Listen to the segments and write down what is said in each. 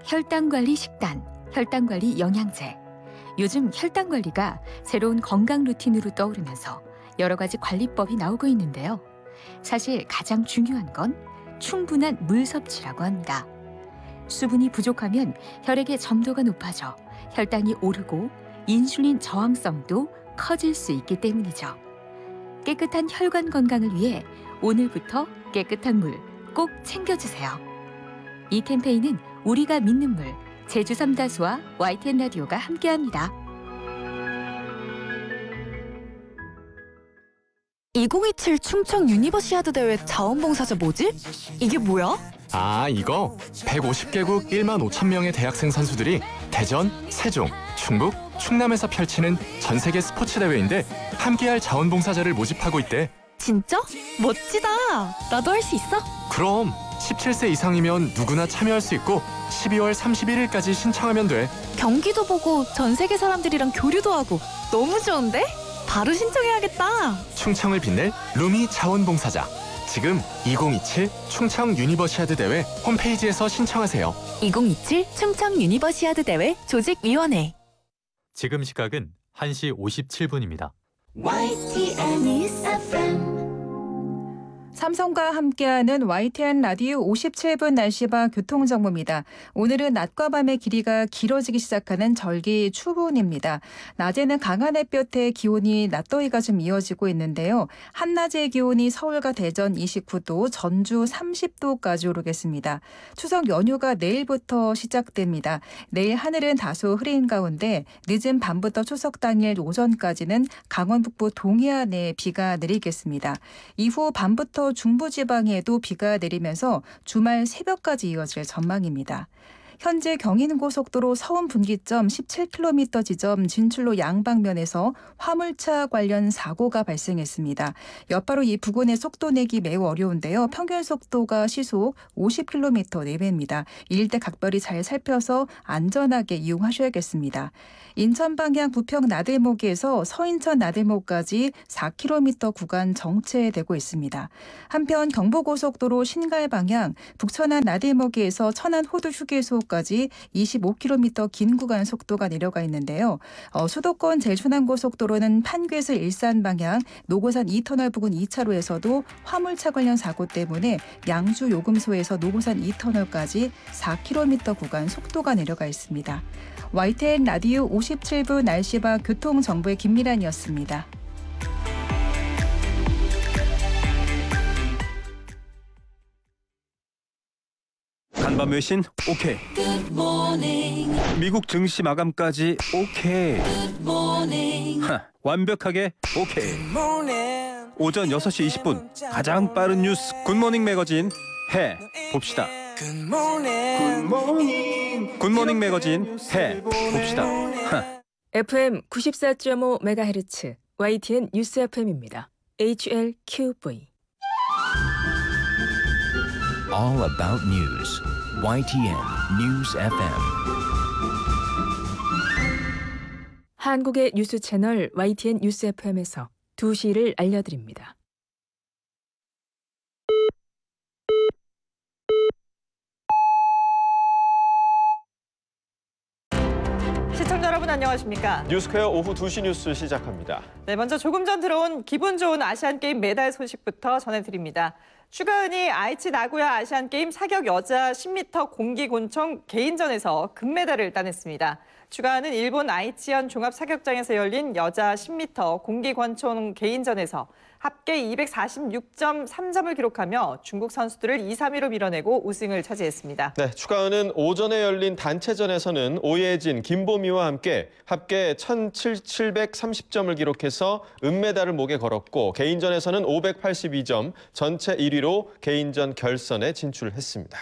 혈당관리 식단, 혈당관리 영양제. 요즘 혈당관리가 새로운 건강 루틴으로 떠오르면서 여러 가지 관리법이 나오고 있는데요. 사실 가장 중요한 건 충분한 물 섭취라고 합니다. 수분이 부족하면 혈액의 점도가 높아져 혈당이 오르고 인슐린 저항성도 커질 수 있기 때문이죠. 깨끗한 혈관 건강을 위해 오늘부터 깨끗한 물 꼭 챙겨주세요. 이 캠페인은 우리가 믿는 물, 제주 삼다수와 YTN 라디오가 함께합니다. 2027 충청 유니버시아드 대회 자원봉사자 뭐지? 이게 뭐야? 아, 이거 150개국 1만 5천 명의 대학생 선수들이 대전, 세종, 충북, 충남에서 펼치는 전 세계 스포츠 대회인데 함께할 자원봉사자를 모집하고 있대. 진짜? 멋지다. 나도 할 수 있어? 그럼 17세 이상이면 누구나 참여할 수 있고 12월 31일까지 신청하면 돼. 경기도 보고 전 세계 사람들이랑 교류도 하고 너무 좋은데? 바로 신청해야겠다. 충청을 빛낼 루미 자원봉사자. 지금 2027 충청 유니버시아드 대회 홈페이지에서 신청하세요. 2027 충청 유니버시아드 대회 조직위원회. 지금 시각은 1시 57분입니다. YTN News FM. 삼성과 함께하는 YTN 라디오 57분 날씨와 교통정보입니다. 오늘은 낮과 밤의 길이가 길어지기 시작하는 절기 초분입니다. 낮에는 강한 햇볕에 기온이 낮더위가 좀 이어지고 있는데요. 한낮의 기온이 서울과 대전 29도, 전주 30도까지 오르겠습니다. 추석 연휴가 내일부터 시작됩니다. 내일 하늘은 다소 흐린 가운데 늦은 밤부터 추석 당일 오전까지는 강원 북부 동해안에 비가 내리겠습니다. 이후 밤부터 중부지방에도 비가 내리면서 주말 새벽까지 이어질 전망입니다. 현재 경인고속도로 서운 분기점 17km 지점 진출로 양방면에서 화물차 관련 사고가 발생했습니다. 여파로 이 부근의 속도 내기 매우 어려운데요. 평균 속도가 시속 50km 내외입니다. 이 일대 각별히 잘 살펴서 안전하게 이용하셔야겠습니다. 인천 방향 부평 나들목에서 서인천 나들목까지 4km 구간 정체되고 있습니다. 한편 경부고속도로 신갈 방향 북천안 나들목에서 천안 호두 휴게소까지 25km 긴 구간 속도가 내려가 있는데요. 수도권 제일순환고속도로는 판교에서 일산 방향 노고산 2터널 부근 2차로에서도 화물차 관련 사고 때문에 양주 요금소에서 노고산 2터널까지 4km 구간 속도가 내려가 있습니다. YTN 라디오 57분 날씨와 교통정보의 김미란이었습니다. 간밤 외신 오케이. 미국 증시 마감까지 오케이. 완벽하게 오케이. 오전 6시 20분 가장 빠른 뉴스 굿모닝 매거진 해 봅시다. 굿모닝 매거진 해 봅시다. FM 94.5MHz YTN 뉴스 FM입니다. HLQV. All about news. YTN News FM. 한국의 뉴스 채널 YTN 뉴스 FM에서 2시를 알려드립니다. 시청자 여러분 안녕하십니까? 뉴스퀘어 오후 2시 뉴스 시작합니다. 네, 먼저 조금 전 들어온 기분 좋은 아시안게임 메달 소식부터 전해드립니다. 추가은이 아이치 나고야 아시안게임 사격 여자 10m 공기곤총 개인전에서 금메달을 따냈습니다. 추가은은 일본 아이치현 종합사격장에서 열린 여자 10m 공기권총 개인전에서 합계 246.3점을 기록하며 중국 선수들을 2, 3위로 밀어내고 우승을 차지했습니다. 네, 추가은은 오전에 열린 단체전에서는 오예진, 김보미와 함께 합계 1,730점을 기록해서 은메달을 목에 걸었고 개인전에서는 582점, 전체 1위로 개인전 결선에 진출했습니다.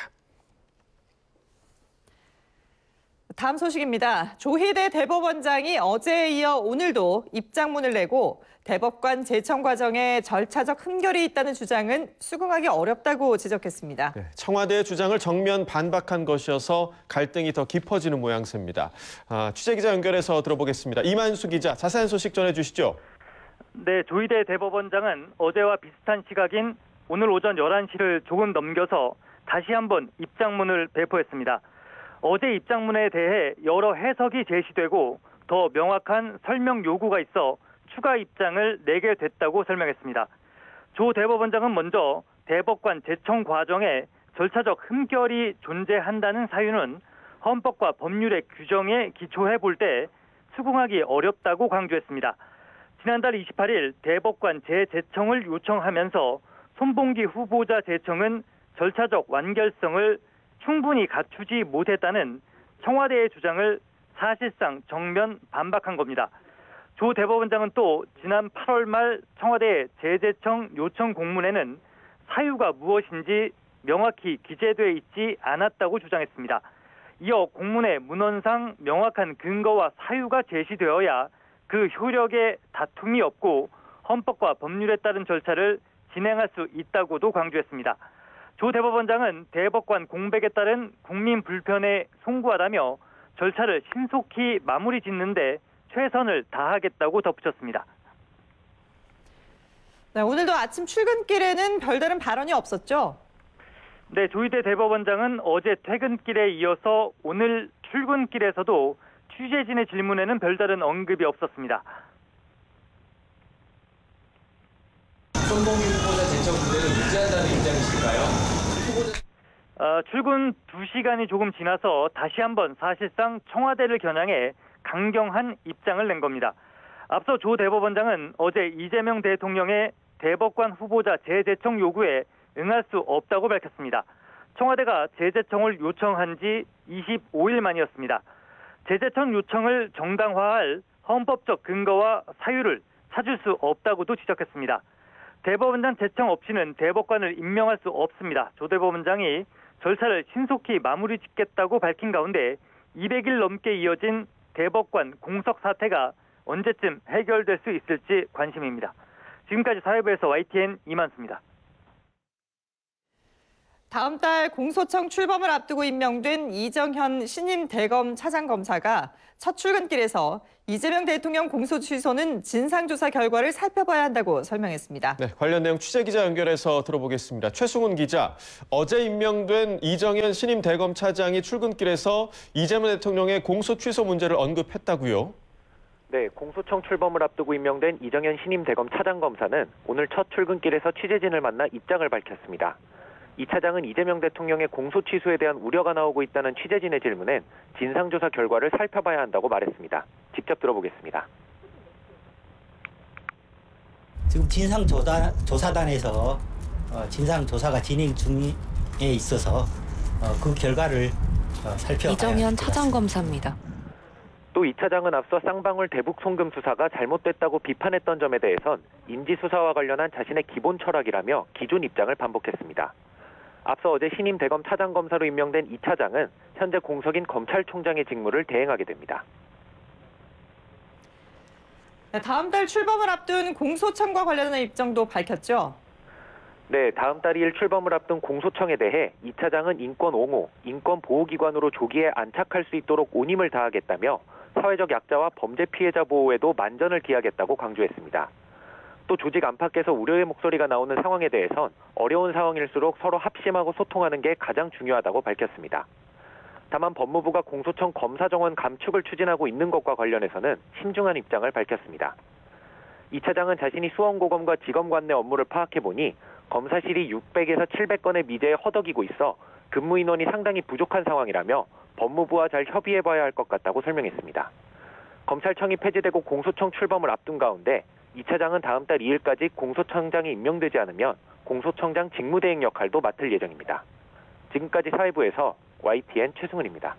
다음 소식입니다. 조희대 대법원장이 어제에 이어 오늘도 입장문을 내고 대법관 제청 과정에 절차적 흠결이 있다는 주장은 수긍하기 어렵다고 지적했습니다. 네, 청와대의 주장을 정면 반박한 것이어서 갈등이 더 깊어지는 모양새입니다. 취재기자 연결해서 들어보겠습니다. 이만수 기자, 자세한 소식 전해주시죠. 네, 조희대 대법원장은 어제와 비슷한 시각인 오늘 오전 11시를 조금 넘겨서 다시 한번 입장문을 배포했습니다. 어제 입장문에 대해 여러 해석이 제시되고 더 명확한 설명 요구가 있어 추가 입장을 내게 됐다고 설명했습니다. 조 대법원장은 먼저 대법관 제청 과정에 절차적 흠결이 존재한다는 사유는 헌법과 법률의 규정에 기초해 볼 때 수긍하기 어렵다고 강조했습니다. 지난달 28일 대법관 재제청을 요청하면서 손봉기 후보자 제청은 절차적 완결성을 충분히 갖추지 못했다는 청와대의 주장을 사실상 정면 반박한 겁니다. 조 대법원장은 또 지난 8월 말 청와대 재제청 요청 공문에는 사유가 무엇인지 명확히 기재돼 있지 않았다고 주장했습니다. 이어 공문의 문헌상 명확한 근거와 사유가 제시되어야 그 효력에 다툼이 없고 헌법과 법률에 따른 절차를 진행할 수 있다고도 강조했습니다. 조 대법원장은 대법관 공백에 따른 국민 불편에 송구하다며 절차를 신속히 마무리 짓는데 최선을 다하겠다고 덧붙였습니다. 네, 오늘도 아침 출근길에는 별다른 발언이 없었죠? 네, 조희대 대법원장은 어제 퇴근길에 이어서 오늘 출근길에서도 취재진의 질문에는 별다른 언급이 없었습니다. 손봉기 후보자 제청 그대로 유지한다는 입장이실까요? 출근 2시간이 조금 지나서 다시 한번 사실상 청와대를 겨냥해 강경한 입장을 낸 겁니다. 앞서 조 대법원장은 어제 이재명 대통령의 대법관 후보자 재제청 요구에 응할 수 없다고 밝혔습니다. 청와대가 재제청을 요청한 지 25일 만이었습니다. 재제청 요청을 정당화할 헌법적 근거와 사유를 찾을 수 없다고도 지적했습니다. 대법원장 제청 없이는 대법관을 임명할 수 없습니다. 조 대법원장이 절차를 신속히 마무리 짓겠다고 밝힌 가운데 200일 넘게 이어진 대법관 공석 사태가 언제쯤 해결될 수 있을지 관심입니다. 지금까지 사회부에서 YTN 이만수입니다. 다음 달 공소청 출범을 앞두고 임명된 이정현 신임 대검 차장검사가 첫 출근길에서 이재명 대통령 공소 취소는 진상조사 결과를 살펴봐야 한다고 설명했습니다. 네, 관련 내용 취재기자 연결해서 들어보겠습니다. 최승훈 기자, 어제 임명된 이정현 신임 대검 차장이 출근길에서 이재명 대통령의 공소 취소 문제를 언급했다고요? 네, 공소청 출범을 앞두고 임명된 이정현 신임 대검 차장검사는 오늘 첫 출근길에서 취재진을 만나 입장을 밝혔습니다. 이 차장은 이재명 대통령의 공소 취소에 대한 우려가 나오고 있다는 취재진의 질문엔 진상조사 결과를 살펴봐야 한다고 말했습니다. 직접 들어보겠습니다. 지금 진상조사단에서 진상조사가 진행 중에 있어서 그 결과를 살펴봐야 이정현 차장검사입니다. 또 이 차장은 앞서 쌍방울 대북 송금 수사가 잘못됐다고 비판했던 점에 대해선 인지 수사와 관련한 자신의 기본 철학이라며 기존 입장을 반복했습니다. 앞서 어제 신임 대검 차장검사로 임명된 이 차장은 현재 공석인 검찰총장의 직무를 대행하게 됩니다. 다음 달 출범을 앞둔 공소청과 관련한 입장도 밝혔죠? 네, 다음 달 2일 출범을 앞둔 공소청에 대해 이 차장은 인권 옹호, 인권 보호기관으로 조기에 안착할 수 있도록 온 힘을 다하겠다며 사회적 약자와 범죄 피해자 보호에도 만전을 기하겠다고 강조했습니다. 또 조직 안팎에서 우려의 목소리가 나오는 상황에 대해선 어려운 상황일수록 서로 합심하고 소통하는 게 가장 중요하다고 밝혔습니다. 다만 법무부가 공소청 검사 정원 감축을 추진하고 있는 것과 관련해서는 신중한 입장을 밝혔습니다. 이 차장은 자신이 수원고검과 지검관내 업무를 파악해보니 검사실이 600에서 700건의 미제에 허덕이고 있어 근무 인원이 상당히 부족한 상황이라며 법무부와 잘 협의해봐야 할 것 같다고 설명했습니다. 검찰청이 폐지되고 공소청 출범을 앞둔 가운데 이 차장은 다음 달 2일까지 공소청장이 임명되지 않으면 공소청장 직무대행 역할도 맡을 예정입니다. 지금까지 사회부에서 YTN 최승훈입니다.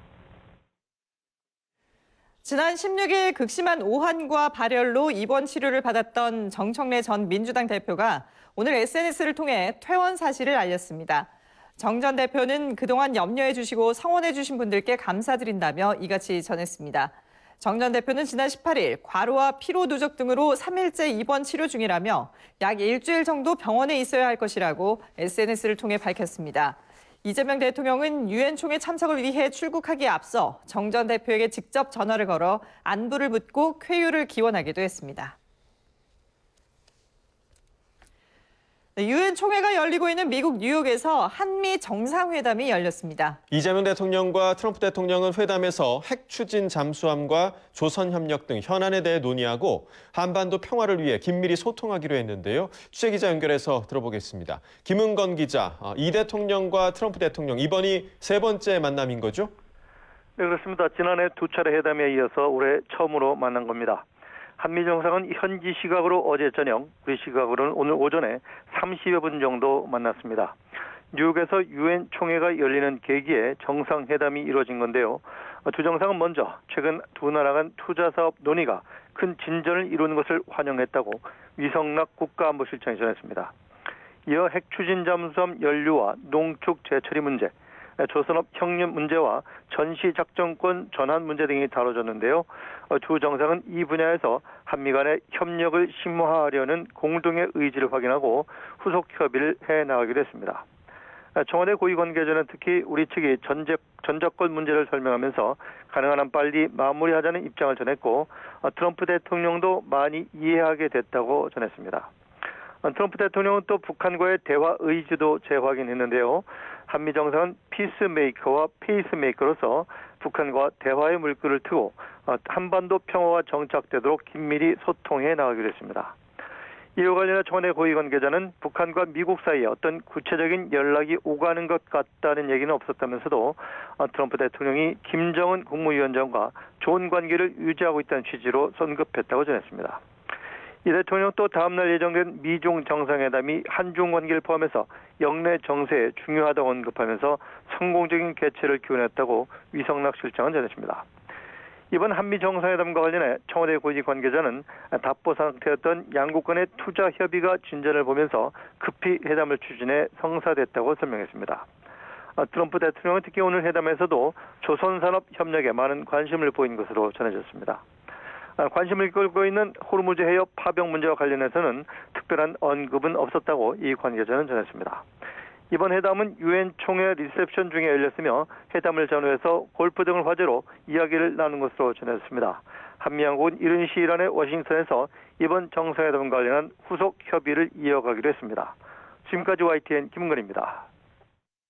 지난 16일 극심한 오한과 발열로 입원 치료를 받았던 정청래 전 민주당 대표가 오늘 SNS를 통해 퇴원 사실을 알렸습니다. 정 전 대표는 그동안 염려해 주시고 성원해 주신 분들께 감사드린다며 이같이 전했습니다. 정 전 대표는 지난 18일 과로와 피로 누적 등으로 3일째 입원 치료 중이라며 약 일주일 정도 병원에 있어야 할 것이라고 SNS를 통해 밝혔습니다. 이재명 대통령은 유엔 총회 참석을 위해 출국하기에 앞서 정 전 대표에게 직접 전화를 걸어 안부를 묻고 쾌유를 기원하기도 했습니다. 유엔 총회가 열리고 있는 미국 뉴욕에서 한미 정상회담이 열렸습니다. 이재명 대통령과 트럼프 대통령은 회담에서 핵 추진 잠수함과 조선협력 등 현안에 대해 논의하고 한반도 평화를 위해 긴밀히 소통하기로 했는데요. 취재기자 연결해서 들어보겠습니다. 김은건 기자, 이 대통령과 트럼프 대통령 이번이 세 번째 만남인 거죠? 네, 그렇습니다. 지난해 두 차례 회담에 이어서 올해 처음으로 만난 겁니다. 한미 정상은 현지 시각으로 어제 저녁, 우리 시각으로는 오늘 오전에 30여 분 정도 만났습니다. 뉴욕에서 유엔 총회가 열리는 계기에 정상회담이 이루어진 건데요. 두 정상은 먼저 최근 두 나라 간 투자 사업 논의가 큰 진전을 이루는 것을 환영했다고 위성락 국가안보실장이 전했습니다. 이어 핵 추진 잠수함 연료와 농축 재처리 문제, 조선업 형님 문제와 전시작전권 전환 문제 등이 다뤄졌는데요. 두 정상은 이 분야에서 한미 간의 협력을 심화하려는 공동의 의지를 확인하고 후속 협의를 해나가기로 했습니다. 청와대 고위 관계자는 특히 우리 측이 전작권 문제를 설명하면서 가능한 한 빨리 마무리하자는 입장을 전했고 트럼프 대통령도 많이 이해하게 됐다고 전했습니다. 트럼프 대통령은 또 북한과의 대화 의지도 재확인했는데요. 한미 정상은 피스메이커와 페이스메이커로서 북한과 대화의 물꼬를 트고 한반도 평화가 정착되도록 긴밀히 소통해 나가기로 했습니다. 이와 관련해 청와대 고위 관계자는 북한과 미국 사이에 어떤 구체적인 연락이 오가는 것 같다는 얘기는 없었다면서도 트럼프 대통령이 김정은 국무위원장과 좋은 관계를 유지하고 있다는 취지로 언급했다고 전했습니다. 이 대통령 또 다음날 예정된 미중 정상회담이 한중 관계를 포함해서 영내 정세에 중요하다고 언급하면서 성공적인 개최를 기원했다고 위성락 실장은 전했습니다. 이번 한미 정상회담과 관련해 청와대 고위 관계자는 답보 상태였던 양국 간의 투자 협의가 진전을 보면서 급히 회담을 추진해 성사됐다고 설명했습니다. 트럼프 대통령은 특히 오늘 회담에서도 조선산업 협력에 많은 관심을 보인 것으로 전해졌습니다. 관심을 끌고 있는 호르무즈 해협 파병 문제와 관련해서는 특별한 언급은 없었다고 이 관계자는 전했습니다. 이번 회담은 유엔 총회 리셉션 중에 열렸으며 회담을 전후해서 골프 등을 화제로 이야기를 나눈 것으로 전했습니다. 한미 양국은 이른 시일 안에 워싱턴에서 이번 정상회담과 관련한 후속 협의를 이어가기로 했습니다. 지금까지 YTN 김은건입니다.